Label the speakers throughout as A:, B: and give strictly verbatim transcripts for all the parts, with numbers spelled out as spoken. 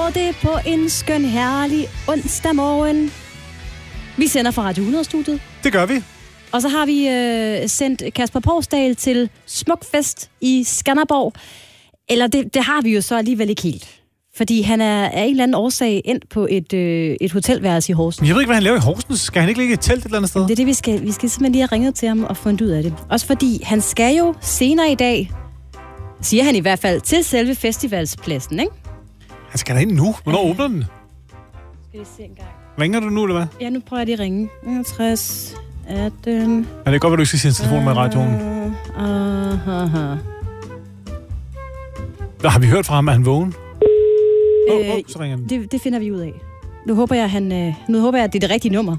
A: otte på en skøn, herlig onsdag morgen. Vi sender fra Radio hundrede-studiet.
B: Det gør vi.
A: Og så har vi øh, sendt Kasper Porsdal til Smukfest i Skanderborg. Eller det, det har vi jo så alligevel ikke helt. Fordi han er af en eller anden årsag endt på et, øh, et hotelværelse i Horsens.
B: Jeg ved ikke, hvad han laver i Horsens. Skal han ikke ligge i et telt et eller andet sted?
A: Det er det, vi skal. Vi skal simpelthen lige have ringet til ham og fundet ud af det. Også fordi han skal jo senere i dag, siger han i hvert fald, til selve festivalspladsen, ikke?
B: Han skal ind nu. Hvornår åbner den?
A: Skal vi se en gang.
B: Ringer du nu, eller hvad?
A: Ja, nu prøver jeg lige at ringe. enogtres, atten...
B: Ja, det er godt, at du ikke skal sige telefonen med radioen.
A: Uh, uh, uh, uh.
B: Hvad har vi hørt fra ham? Er han vågen? Åh,
A: Øh,
B: oh, oh, så ringer den.
A: det, det finder vi ud af. Nu håber jeg, han, øh, nu håber jeg, at det er det rigtige nummer.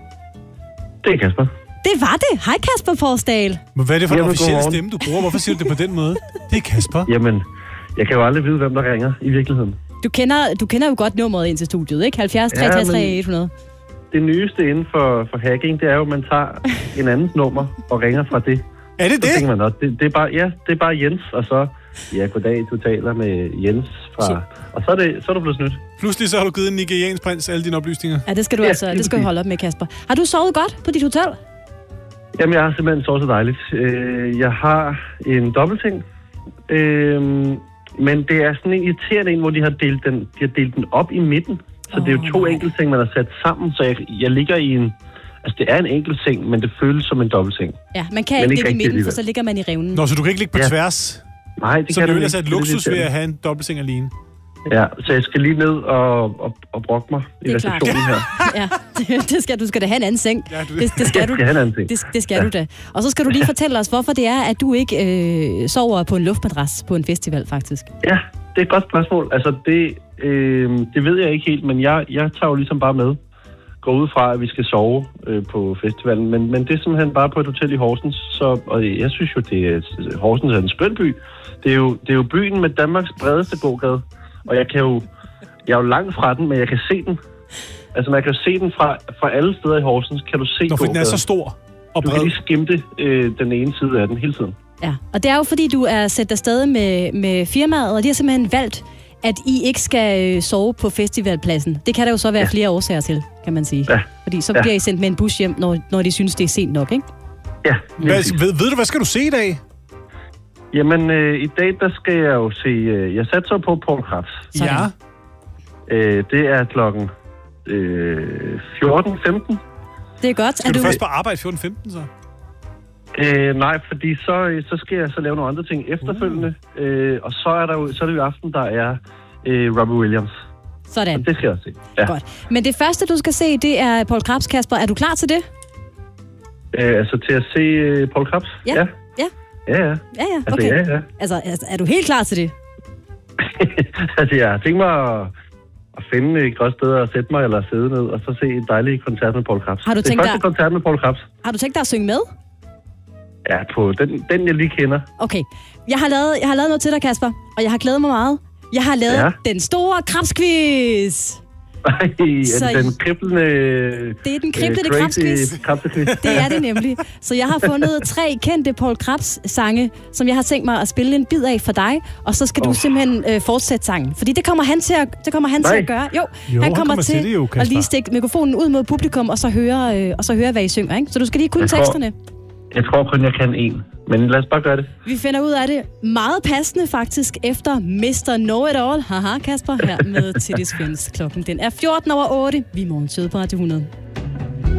C: Det er Kasper.
A: Det var det. Hej Kasper Porsdal.
B: Men hvad er det for en
C: Jamen,
B: officiel
C: godmorgen.
B: stemme, du bruger? Hvorfor siger du det på den måde? Det er Kasper.
C: Jamen, jeg kan jo aldrig vide, hvem der ringer i virkeligheden.
A: Du kender, du kender jo godt nummeret ind til studiet, ikke? halvfjerds
C: Ja,
A: treogtres
C: men-
A: tre hundrede.
C: Det nyeste inden for, for hacking, det er jo, at man tager en andens nummer og ringer fra det.
B: Er det
C: Så
B: det?
C: tænker man også, det, det er bare, ja, det er bare Jens, og så, ja, goddag, du taler med Jens fra,
B: Så-
C: og så er, det, så er du blevet snydt.
B: Pludselig så har du givet en nigeriansk prins alle dine oplysninger.
A: Ja, det skal du
C: Ja,
A: altså,
C: lige
A: det skal du
C: præcis.
A: holde op med, Kasper. Har du sovet godt på dit hotel?
C: Jamen, jeg har simpelthen sovet så dejligt. Øh, jeg har en dobbeltseng, øh, men det er sådan en irriterende en, hvor de har delt den, de har delt den op i midten. Så oh, det er jo to
A: nej.
C: enkeltseng, man har sat sammen, så jeg, jeg ligger i en... Altså, det er en enkeltseng, men det føles som en dobbeltseng.
A: Ja, man kan
C: Men
A: ikke
C: ikke
A: ligge i
C: rigtig
A: midten, for
C: alligevel.
A: så ligger man i revnen.
B: Nå, så du kan ikke ligge på
C: Ja.
B: tværs?
C: Nej, det
B: Så
C: kan
B: det
C: du
B: er ellers
C: ikke.
B: et
C: Det er lidt
B: luksus ved at
C: irriterende.
B: have en dobbeltseng alene.
C: Ja, så jeg skal lige ned og, og, og brokke mig i
A: Det er klart.
C: receptionen her.
A: Ja, det, det skal, du skal da have en anden seng.
B: Ja, du-
A: Det, det skal
C: Jeg
A: du.
C: skal have en anden ting.
A: Det, det skal ja. du da. Og så skal du lige fortælle os, hvorfor det er, at du ikke øh, sover på en luftmadras på en festival, faktisk.
C: Ja, det er et godt spørgsmål. Altså, det, øh, det ved jeg ikke helt, men jeg, jeg tager jo ligesom bare med. Går ud fra, at vi skal sove øh, på festivalen, men, men det er simpelthen bare på et hotel i Horsens. Så, og jeg synes jo, det er, Horsens er en skøn by. Det er, jo, det er jo byen med Danmarks bredeste gågade. Og jeg kan jo, jeg er jo langt fra den, men jeg kan se den. Altså, man kan jo se den fra, fra alle steder i Horsens, kan du se
B: Nå, fordi den er
C: gågaden.
B: så stor og
C: Du kan
B: bred.
C: lige skimte øh, den ene side af den hele tiden.
A: Ja, og det er jo fordi, du er sendt afsted med, med firmaet, og de har simpelthen valgt, at I ikke skal øh, sove på festivalpladsen. Det kan der jo så være ja. flere årsager til, kan man sige.
C: Ja.
A: Fordi så
C: Ja.
A: bliver I sendt med en bus hjem, når, når de synes, det er sent nok, ikke?
C: Ja, lige
B: Hvad,
C: præcis.
B: ved, ved du, hvad skal du se i dag?
C: Jamen, øh, i dag, der skal jeg jo se... Øh, jeg satser på Paul Krebs.
A: Sådan.
B: Ja.
C: Øh, det er klokken øh, fjorten femten.
A: Det er godt.
B: Skal
A: er
B: du,
A: du
B: først på arbejde fjorten femten så?
C: Øh, nej, fordi så, så skal jeg så lave nogle andre ting efterfølgende. Uh. Øh, og så er, der jo, så er det jo i aften, der er øh, Robbie Williams.
A: Sådan.
C: Og det skal jeg se. Ja.
A: Godt. Men det første, du skal se, det er Paul Krebs, Kasper. Er du klar til det?
C: Øh, altså til at se øh, Paul Krebs?
A: Ja.
C: Ja.
A: Ja.
C: Ja, ja.
A: Ja, ja,
C: Altså,
A: okay.
C: ja, ja.
A: Altså, altså, er du helt klar til det?
C: altså, jeg har tænkt mig at, at finde et godt sted at sætte mig eller sidde ned, og så se en dejlig koncert med Paul Krebs.
A: Har du
C: det er
A: tænkt
C: første
A: dig-
C: koncert med Paul Krebs.
A: Har du tænkt dig at synge med?
C: Ja, på den, den jeg lige kender.
A: Okay. Jeg har, lavet, jeg har lavet noget til dig, Kasper, og jeg har glædet mig meget. Jeg har lavet
C: Ja.
A: den store Krebsquiz.
C: Ej,
A: Så
C: er det
A: I-
C: den kriblende...
A: Det er den kriblende
C: øh,
A: Krebsquiz.
C: crazy Krebsquiz.
A: Det er det nemlig. Så jeg har fundet tre kendte Paul Krebs-sange, som jeg har tænkt mig at spille en bid af for dig, og så skal du
C: Oh.
A: simpelthen øh, fortsætte sangen. Fordi det kommer han til at, det kommer han til
C: Nej.
A: at gøre. Jo,
B: Jo,
A: han kommer,
B: til det jo,
A: at
B: Kasper.
A: lige stikke mikrofonen ud mod publikum, og så høre, øh, og så høre hvad I synger. Ikke? Så du skal lige kunne
C: Jeg tror-
A: teksterne.
C: Jeg tror kun, jeg kan en. Men lad os bare gøre det.
A: Vi finder ud af det meget passende faktisk efter mister Know-It-All. Haha, Kasper, her med Titties Fins. Klokken den er fjorten over otte. Vi er morgensøde på Radio hundrede.